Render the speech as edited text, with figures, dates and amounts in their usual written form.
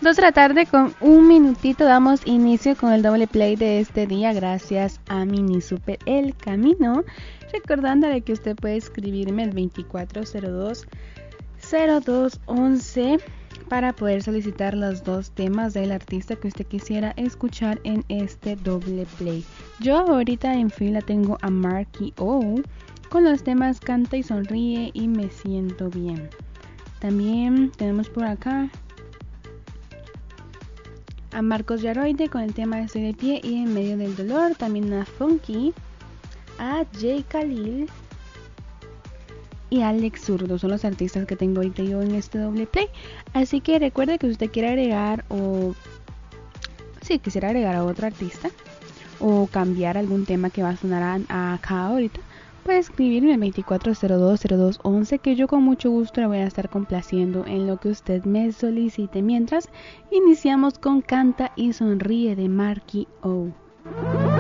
2 de la tarde con un minutito damos inicio con el doble play de este día gracias a Mini Super El Camino. Recordándole que usted puede escribirme al 2402-0211 para poder solicitar los 2 temas del artista que usted quisiera escuchar en este doble play. Yo ahorita en fila tengo a Marky O con los temas Canta y Sonríe y Me Siento Bien. También tenemos por acá a Marcos Yaroide con el tema Estoy de pie y en medio del dolor. También a Funky, a Jay Khalil y Alex Zurdo. Son los artistas que tengo ahorita yo en este doble play. Así que recuerde que si usted quiere agregar quisiera agregar a otro artista o cambiar algún tema que va a sonar acá ahorita, puede escribirme al 2402-0211 que yo con mucho gusto le voy a estar complaciendo en lo que usted me solicite. Mientras iniciamos con Canta y Sonríe de Marky O.